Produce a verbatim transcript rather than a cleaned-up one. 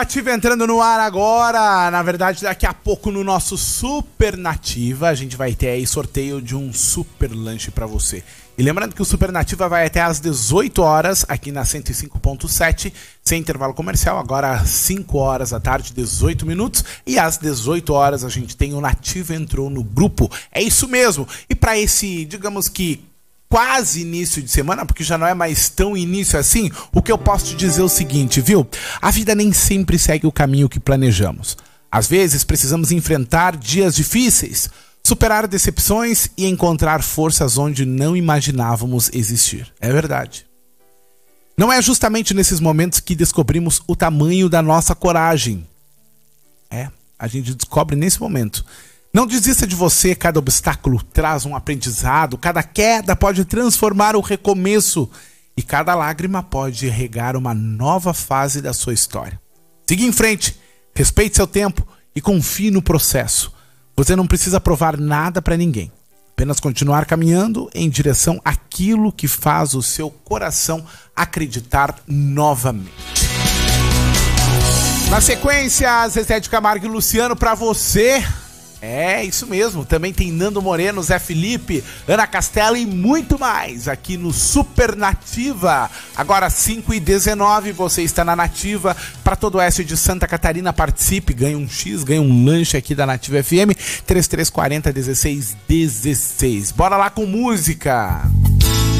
Nativa entrando no ar agora, na verdade daqui a pouco no nosso Super Nativa a gente vai ter aí sorteio de um super lanche pra você. E lembrando que o Super Nativa vai até às dezoito horas aqui na cento e cinco ponto sete, sem intervalo comercial, agora às cinco horas da tarde, dezoito minutos, e às dezoito horas a gente tem o Nativa entrou no grupo. É isso mesmo. E pra esse, digamos que quase início de semana, porque já não é mais tão início assim, o que eu posso te dizer é o seguinte, viu? A vida nem sempre segue o caminho que planejamos. Às vezes precisamos enfrentar dias difíceis, superar decepções e encontrar forças onde não imaginávamos existir. É verdade. Não é justamente nesses momentos que descobrimos o tamanho da nossa coragem. É, a gente descobre nesse momento. Não desista de você, cada obstáculo traz um aprendizado, cada queda pode transformar o recomeço e cada lágrima pode regar uma nova fase da sua história. Siga em frente, respeite seu tempo e confie no processo. Você não precisa provar nada para ninguém, apenas continuar caminhando em direção àquilo que faz o seu coração acreditar novamente. Na sequência, Zezé de Camargo e Luciano para você. É, isso mesmo, também tem Nando Moreno, Zé Felipe, Ana Castela e muito mais aqui no Super Nativa. Agora cinco e dezenove, você está na Nativa, para todo o oeste de Santa Catarina, participe, ganha um X, ganha um lanche aqui da Nativa F M, trinta e três quarenta, dezesseis dezesseis. Bora lá com música!